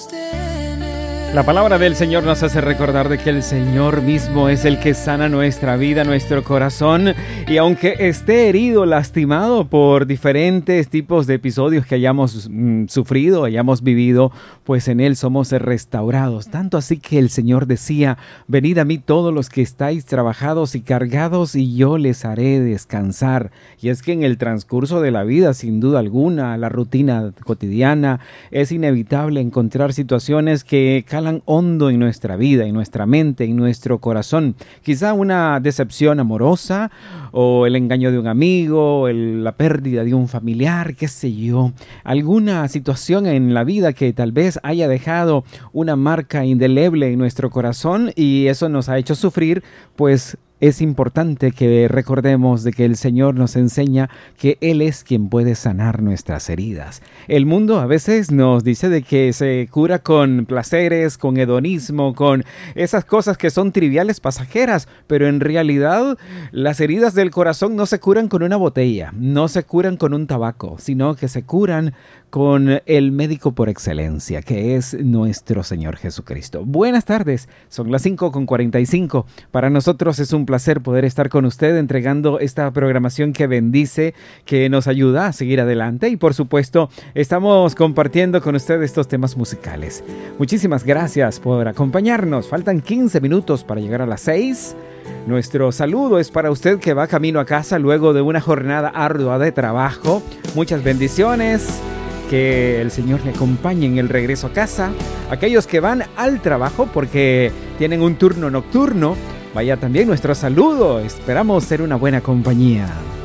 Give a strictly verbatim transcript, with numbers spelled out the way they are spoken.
La palabra del Señor nos hace recordar de que el Señor mismo es el que sana nuestra vida, nuestro corazón, y aunque esté herido, lastimado por diferentes tipos de episodios que hayamos mm, sufrido, hayamos vivido, pues en Él somos restaurados. Tanto así que el Señor decía: venid a mí todos los que estáis trabajados y cargados, y yo les haré descansar. Y es que en el transcurso de la vida, sin duda alguna, la rutina cotidiana, es inevitable encontrar situaciones que calan hondo en nuestra vida, en nuestra mente, en nuestro corazón. Quizá una decepción amorosa, o el engaño de un amigo, el, la pérdida de un familiar, qué sé yo. Alguna situación en la vida que tal vez haya dejado una marca indeleble en nuestro corazón y eso nos ha hecho sufrir, pues es importante que recordemos de que el Señor nos enseña que Él es quien puede sanar nuestras heridas. El mundo a veces nos dice de que se cura con placeres, con hedonismo, con esas cosas que son triviales, pasajeras, pero en realidad las heridas del corazón no se curan con una botella, no se curan con un tabaco, sino que se curan con el médico por excelencia, que es nuestro Señor Jesucristo. Buenas tardes, son las cinco con cuarenta y cinco. Para nosotros es un placer poder estar con usted entregando esta programación que bendice, que nos ayuda a seguir adelante y por supuesto estamos compartiendo con usted estos temas musicales. Muchísimas gracias por acompañarnos. Faltan quince minutos para llegar a las seis. Nuestro saludo es para usted que va camino a casa luego de una jornada ardua de trabajo. Muchas bendiciones. Que el Señor le acompañe en el regreso a casa. Aquellos que van al trabajo porque tienen un turno nocturno, vaya también nuestro saludo. Esperamos ser una buena compañía.